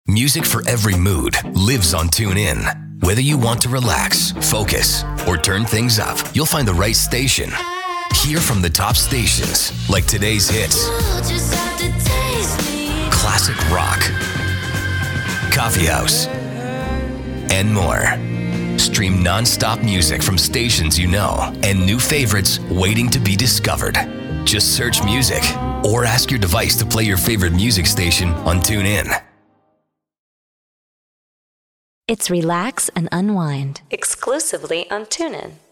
Music for every mood lives on TuneIn. Whether you want to relax, focus, or turn things up, you'll find the right station. Hear from the top stations like today's hits, classic rock, coffee house, and more. Stream non-stop music from stations you know and new favorites waiting to be discovered. Just search music or ask your device to play your favorite music station on TuneIn. It's Relax and Unwind, exclusively on TuneIn.